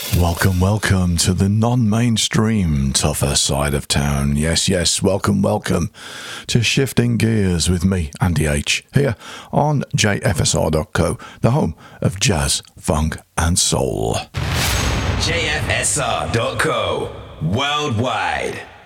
Welcome, welcome to the non-mainstream tougher side of town. Yes, welcome to Shifting Gears with me, Andy H, here on jfsr.co, the home of jazz, funk and soul. jfsr.co, worldwide.